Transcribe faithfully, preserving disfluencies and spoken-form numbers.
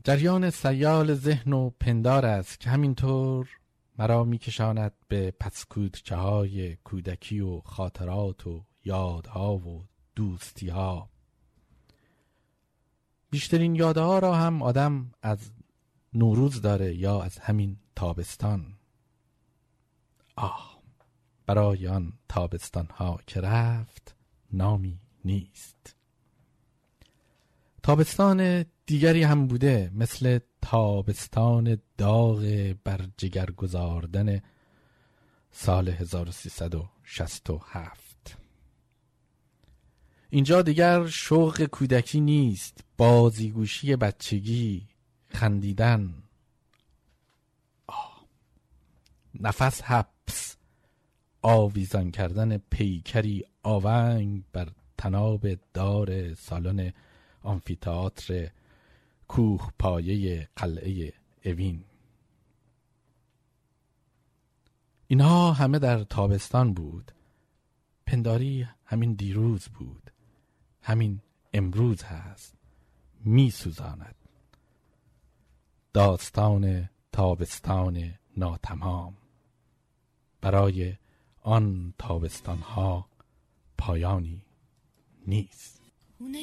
جریان سیال ذهن و پندار است که همینطور مرا میکشاند به پسکودچه های کودکی و خاطرات و یادها و دوستی ها. بیشترین یادها را هم آدم از نوروز داره یا از همین تابستان. آه، برای آن تابستان ها که رفت نامی نیست. تابستان دیگری هم بوده، مثل تابستان داغ بر جگر گذاردن سال هزار و سیصد و شصت و هفت. اینجا دیگر شوق کودکی نیست، بازیگوشی بچگی، خندیدن، آه، نفس حبس، آویزان کردن پیکری آونگ بر تناب دار سالن آمفی‌تئاتر کوه پایه قلعه اوین. اینها همه در تابستان بود. پنداری همین دیروز بود، همین امروز هست، می سوزاند. داستان تابستان ناتمام، برای آن تابستان ها پایانی نیست.